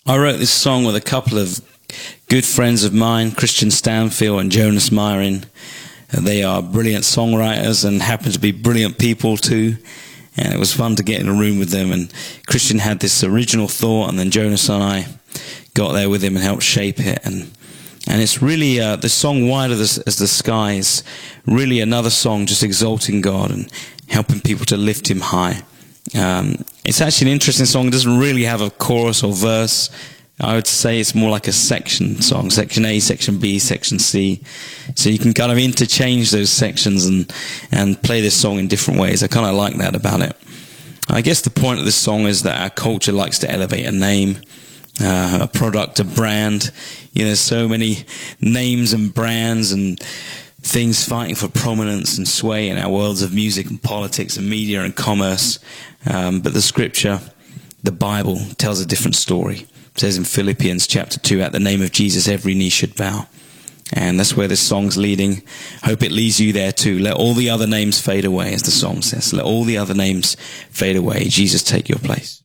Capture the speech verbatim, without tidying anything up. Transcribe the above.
I wrote this song with a couple of good friends of mine, Christian Stanfield and Jonas Myrin. They are brilliant songwriters and happen to be brilliant people too. And it was fun to get in a room with them. And Christian had this original thought, and then Jonas and I got there with him and helped shape it. And and it's really, uh, the song Wider as, as the Sky is really another song just exalting God and helping people to lift him high. Um, it's actually an interesting song. It doesn't really have a chorus or verse. I would say it's more like a section song, section A, section B, section C. So you can kind of interchange those sections and, and play this song in different ways. I kind of like that about it. I guess the point of this song is that our culture likes to elevate a name, uh, a product, a brand. You know, there's so many names and brands and things fighting for prominence and sway in our worlds of music and politics and media and commerce. Um, but the scripture, the Bible, tells a different story. It says in Philippians chapter two, at the name of Jesus, every knee should bow. And that's where this song's leading. Hope it leads you there too. Let all the other names fade away, as the song says. Let all the other names fade away. Jesus, take your place.